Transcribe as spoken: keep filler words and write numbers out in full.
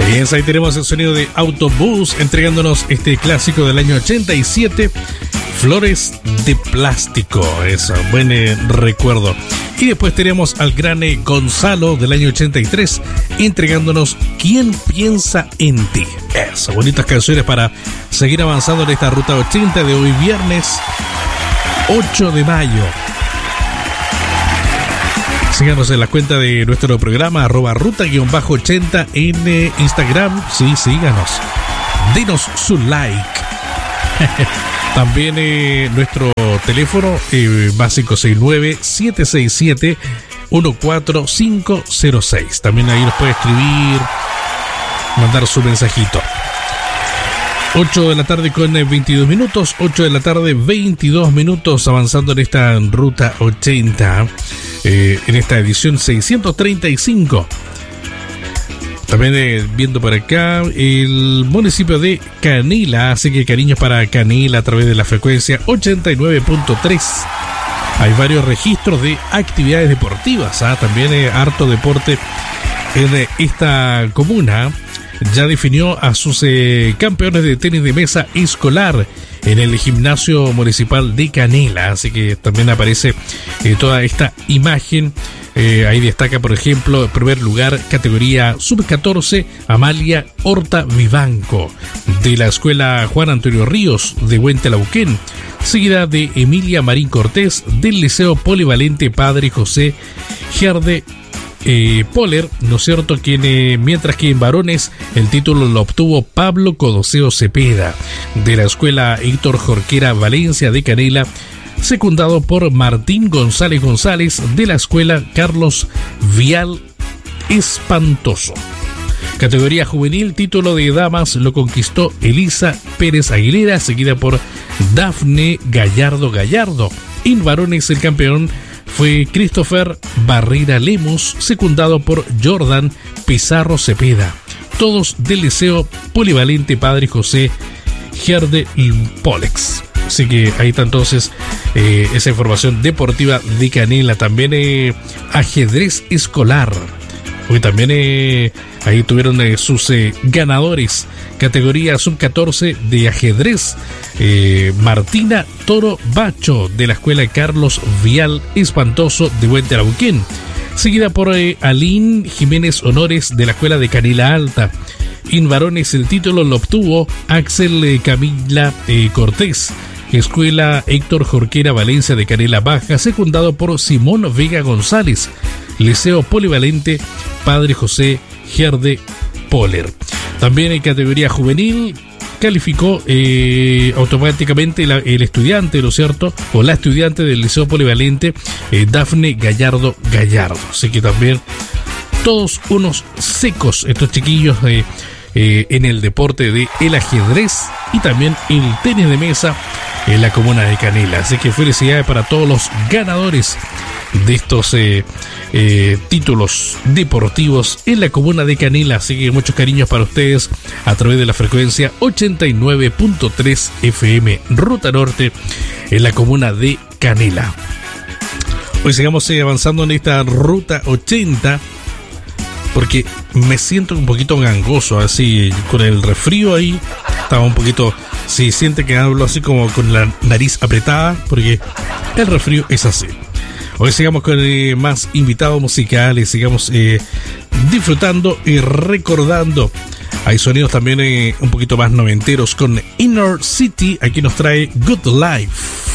Bien, ahí tenemos el sonido de Autobús entregándonos este clásico del año ochenta y siete, Flores de Plástico. Eso, buen eh, recuerdo. Y después tenemos al gran eh, Gonzalo del año ochenta y tres entregándonos ¿Quién piensa en ti? Eso, bonitas canciones para seguir avanzando en esta ruta ochenta de hoy viernes ocho de mayo. Síganos en la cuenta de nuestro programa, arroba ruta-ochenta en eh, Instagram. Sí, síganos. Denos su like. También eh, nuestro teléfono, eh, más cinco seis nueve, siete seis siete, uno cuatro cinco cero seis. También ahí nos puede escribir, mandar su mensajito. ocho de la tarde con veintidós minutos, ocho de la tarde, veintidós minutos, avanzando en esta ruta ochenta. Eh, en esta edición seiscientos treinta y cinco. También eh, viendo por acá el municipio de Canela, así que cariños para Canela a través de la frecuencia ochenta y nueve punto tres. Hay varios registros de actividades deportivas, ¿ah? También eh, harto deporte en eh, esta comuna. Ya definió a sus eh, campeones de tenis de mesa escolar en el gimnasio municipal de Canela, así que también aparece eh, toda esta imagen. Eh, ahí destaca, por ejemplo, en primer lugar, categoría sub catorce, Amalia Horta Vivanco, de la escuela Juan Antonio Ríos de Huentelauquén, seguida de Emilia Marín Cortés del Liceo Polivalente Padre José Gerde Eh, Poller, ¿no es cierto? Quien, eh, mientras que en varones el título lo obtuvo Pablo Codoseo Cepeda de la escuela Héctor Jorquera Valencia de Canela, secundado por Martín González González de la escuela Carlos Vial Espantoso. Categoría juvenil, título de damas lo conquistó Elisa Pérez Aguilera, seguida por Dafne Gallardo Gallardo. En varones el campeón fue Christopher Barrera Lemos, secundado por Jordan Pizarro Cepeda, todos del Liceo Polivalente Padre José Gerde Polex. Así que ahí está entonces eh, esa información deportiva de Canela. También eh, ajedrez escolar. Hoy también eh, ahí tuvieron eh, sus eh, ganadores. Categoría sub catorce de ajedrez. Eh, Martina Toro Bacho de la escuela Carlos Vial Espantoso de Huentelauquén. Seguida por eh, Aline Jiménez Honores de la escuela de Canela Alta. En varones el título lo obtuvo Axel eh, Camila eh, Cortés, escuela Héctor Jorquera Valencia de Canela Baja, secundado por Simón Vega González, Liceo Polivalente Padre José Gerde Poller. También en categoría juvenil calificó eh, automáticamente la, el estudiante, ¿no es cierto? O la estudiante del Liceo Polivalente, eh, Dafne Gallardo Gallardo. Así que también todos unos secos estos chiquillos eh, eh, en el deporte de el ajedrez y también el tenis de mesa en la comuna de Canela. Así que felicidades para todos los ganadores de estos eh, eh, títulos deportivos en la comuna de Canela. Así que muchos cariños para ustedes a través de la frecuencia ochenta y nueve punto tres F M Ruta Norte en la comuna de Canela. Hoy sigamos eh, avanzando en esta Ruta ochenta porque me siento un poquito gangoso, así con el resfrío ahí. Estaba un poquito, si siente que hablo así como con la nariz apretada, porque el resfrío es así. Hoy sigamos con eh, más invitados musicales, sigamos eh, disfrutando y recordando. Hay sonidos también eh, un poquito más noventeros con Inner City. Aquí nos trae Good Life.